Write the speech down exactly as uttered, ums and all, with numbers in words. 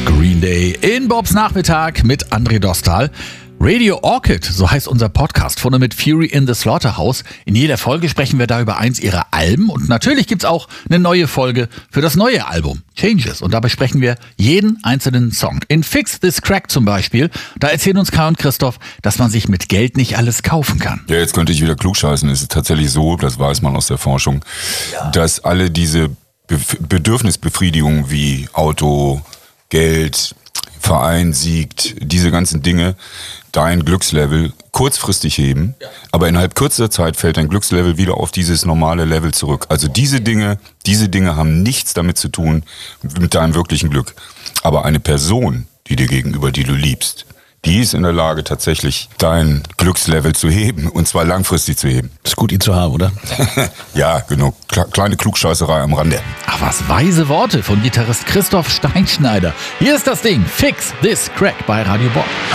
Green Day in Bobs Nachmittag mit André Dostal. Radio Orchid, so heißt unser Podcast, vorne mit Fury in the Slaughterhouse. In jeder Folge sprechen wir da über eins ihrer Alben und natürlich gibt's auch eine neue Folge für das neue Album, Changes. Und dabei sprechen wir jeden einzelnen Song. In Fix This Crack zum Beispiel, da erzählen uns Kai und Christoph, dass man sich mit Geld nicht alles kaufen kann. Ja, jetzt könnte ich wieder klugscheißen. Es ist tatsächlich so, das weiß man aus der Forschung, ja, dass alle diese Be- Bedürfnisbefriedigungen wie Auto, Geld, Verein siegt, diese ganzen Dinge, dein Glückslevel kurzfristig heben, ja, aber innerhalb kürzester Zeit fällt dein Glückslevel wieder auf dieses normale Level zurück. Also diese Dinge, diese Dinge haben nichts damit zu tun mit deinem wirklichen Glück. Aber eine Person, die dir gegenüber, die du liebst, die ist in der Lage, tatsächlich dein Glückslevel zu heben, und zwar langfristig zu heben. Ist gut, ihn zu haben, oder? Ja, genau. Kleine Klugscheißerei am Rande. Ach was, weise Worte von Gitarrist Christoph Steinschneider. Hier ist das Ding, Fix This Crack bei Radio Bob.